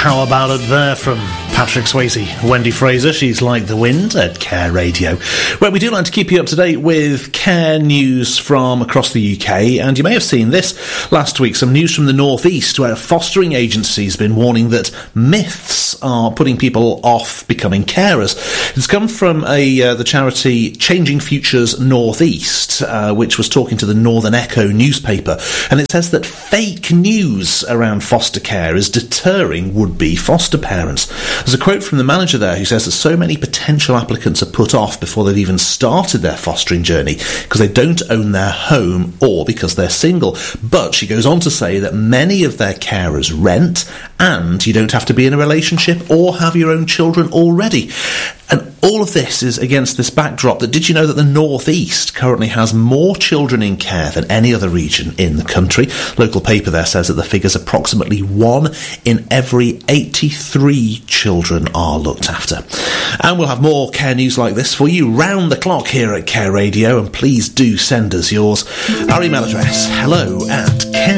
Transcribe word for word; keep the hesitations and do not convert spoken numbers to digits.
How about it there from Patrick Swayze, Wendy Fraser, she's like the wind at Care Radio, where we do like to keep you up to date with care news from across the U K. And you may have seen this last week, some news from the North East, where a fostering agency has been warning that myths are putting people off becoming carers. It's come from a uh, the charity Changing Futures North East, uh, which was talking to the Northern Echo newspaper, and it says that fake news around foster care is deterring would-be foster parents. There's a quote from the manager there who says that so many potential applicants are put off before they've even started their fostering journey because they don't own their home or because they're single. But she goes on to say that many of their carers rent, and you don't have to be in a relationship or have your own children already. And all of this is against this backdrop that, did you know that the North East currently has more children in care than any other region in the country? Local paper there says that the figure's approximately one in every eighty-three children are looked after. And we'll have more care news like this for you round the clock here at Care Radio, and please do send us yours. Our email address, hello at care